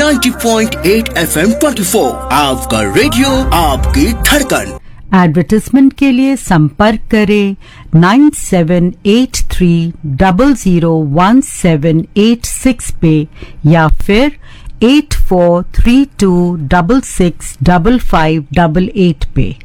90.8 FM 24 आपका radio आपकी धड़कन। एडवर्टाइजमेंट के लिए संपर्क करें 9783001786 पे या फिर 8432665588 पे।